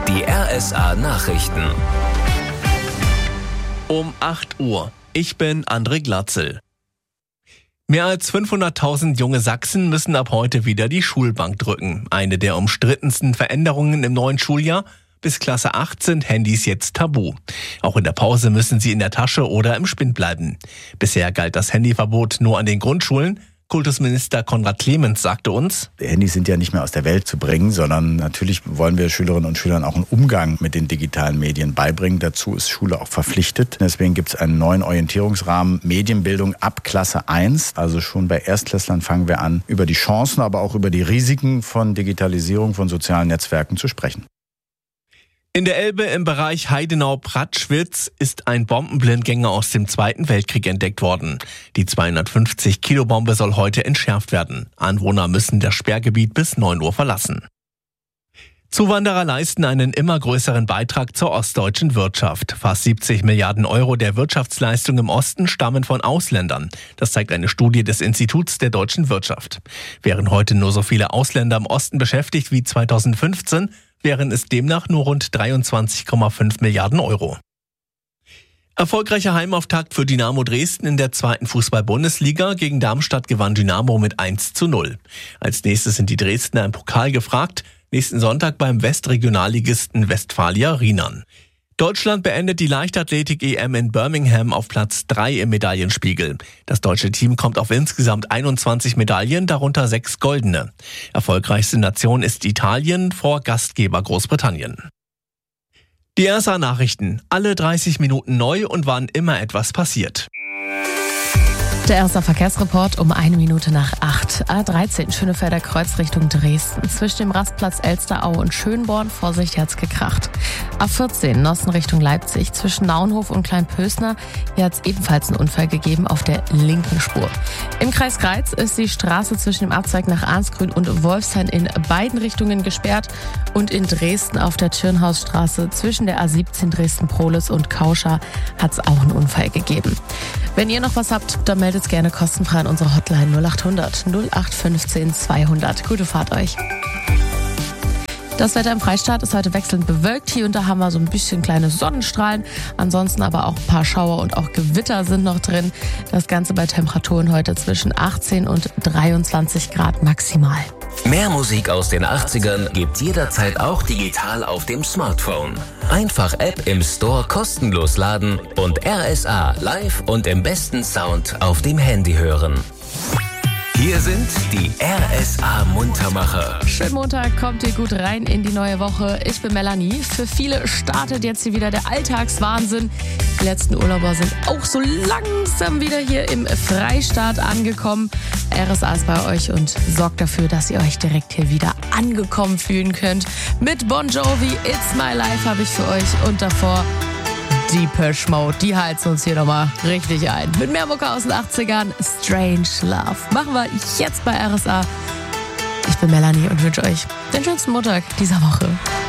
Die RSA Nachrichten. Um 8 Uhr. Ich bin André Glatzel. Mehr als 500.000 junge Sachsen müssen ab heute wieder die Schulbank drücken. Eine der umstrittensten Veränderungen im neuen Schuljahr. Bis Klasse 8 sind Handys jetzt tabu. Auch in der Pause müssen sie in der Tasche oder im Spind bleiben. Bisher galt das Handyverbot nur an den Grundschulen. Kultusminister Konrad Clemens sagte uns: Handys sind ja nicht mehr aus der Welt zu bringen, sondern natürlich wollen wir Schülerinnen und Schülern auch einen Umgang mit den digitalen Medien beibringen. Dazu ist Schule auch verpflichtet. Deswegen gibt es einen neuen Orientierungsrahmen Medienbildung ab Klasse 1. Also schon bei Erstklässlern fangen wir an, über die Chancen, aber auch über die Risiken von Digitalisierung von sozialen Netzwerken zu sprechen. In der Elbe im Bereich Heidenau-Pratschwitz ist ein Bombenblindgänger aus dem Zweiten Weltkrieg entdeckt worden. Die 250-Kilo-Bombe soll heute entschärft werden. Anwohner müssen das Sperrgebiet bis 9 Uhr verlassen. Zuwanderer leisten einen immer größeren Beitrag zur ostdeutschen Wirtschaft. Fast 70 Milliarden Euro der Wirtschaftsleistung im Osten stammen von Ausländern. Das zeigt eine Studie des Instituts der deutschen Wirtschaft. Wären heute nur so viele Ausländer im Osten beschäftigt wie 2015, wären es demnach nur rund 23,5 Milliarden Euro. Erfolgreicher Heimauftakt für Dynamo Dresden in der 2. Fußball-Bundesliga. Gegen Darmstadt gewann Dynamo mit 1:0. Als nächstes sind die Dresdner im Pokal gefragt. Nächsten Sonntag beim Westregionalligisten Westfalia Rheinland. Deutschland beendet die Leichtathletik-EM in Birmingham auf Platz 3 im Medaillenspiegel. Das deutsche Team kommt auf insgesamt 21 Medaillen, darunter 6 goldene. Erfolgreichste Nation ist Italien vor Gastgeber Großbritannien. Die RSA Nachrichten. Alle 30 Minuten neu und wann immer etwas passiert. Der RSA Verkehrsreport um 1 Minute nach 8. A13 Schönefelder Kreuz Richtung Dresden. Zwischen dem Rastplatz Elsterau und Schönborn, Vorsicht, hier hat's gekracht. A14 Nossen Richtung Leipzig. Zwischen Naunhof und Kleinpösner, hier hat's ebenfalls einen Unfall gegeben auf der linken Spur. Im Kreis Greiz ist die Straße zwischen dem Abzweig nach Arnsgrün und Wolfshain in beiden Richtungen gesperrt. Und in Dresden auf der Tschirnhausstraße zwischen der A17 Dresden-Prohlis und Kauscha hat's auch einen Unfall gegeben. Wenn ihr noch was habt, dann meldet gerne kostenfrei an unsere Hotline 0800 0815 200. Gute Fahrt euch. Das Wetter im Freistaat ist heute wechselnd bewölkt. Hier und da haben wir so ein bisschen kleine Sonnenstrahlen. Ansonsten aber auch ein paar Schauer und auch Gewitter sind noch drin. Das Ganze bei Temperaturen heute zwischen 18 und 23 Grad maximal. Mehr Musik aus den 80ern gibt's jederzeit auch digital auf dem Smartphone. Einfach App im Store kostenlos laden und RSA live und im besten Sound auf dem Handy hören. Hier sind die RSA Muntermacher. Schönen Montag, kommt ihr gut rein in die neue Woche. Ich bin Melanie. Für viele startet jetzt hier wieder der Alltagswahnsinn. Die letzten Urlauber sind auch so langsam wieder hier im Freistaat angekommen. RSA ist bei euch und sorgt dafür, dass ihr euch direkt hier wieder angekommen fühlen könnt. Mit Bon Jovi, It's My Life habe ich für euch und davor Depeche Mode, die heizen uns hier nochmal richtig ein. Mit mehr Mucke aus den 80ern, Strange Love. Machen wir jetzt bei RSA. Ich bin Melanie und wünsche euch den schönsten Montag dieser Woche.